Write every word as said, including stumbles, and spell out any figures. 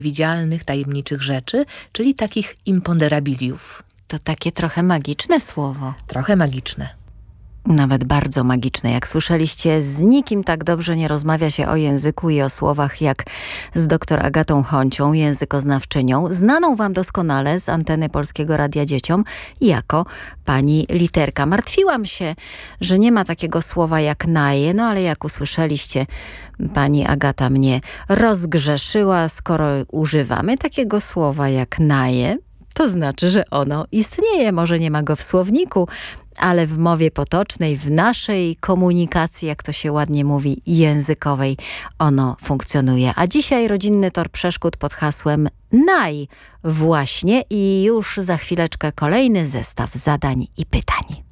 widzialnych, tajemniczych rzeczy, czyli takich imponderabiliów. To takie trochę magiczne słowo. Trochę magiczne. Nawet bardzo magiczne. Jak słyszeliście, z nikim tak dobrze nie rozmawia się o języku i o słowach jak z doktor Agatą Honcią, językoznawczynią, znaną wam doskonale z anteny Polskiego Radia Dzieciom jako pani literka. Martwiłam się, że nie ma takiego słowa jak naje, no ale jak usłyszeliście, pani Agata mnie rozgrzeszyła. Skoro używamy takiego słowa jak naje, to znaczy, że ono istnieje. Może nie ma go w słowniku, ale w mowie potocznej, w naszej komunikacji, jak to się ładnie mówi, językowej, ono funkcjonuje. A dzisiaj rodzinny tor przeszkód pod hasłem naj właśnie i już za chwileczkę kolejny zestaw zadań i pytań.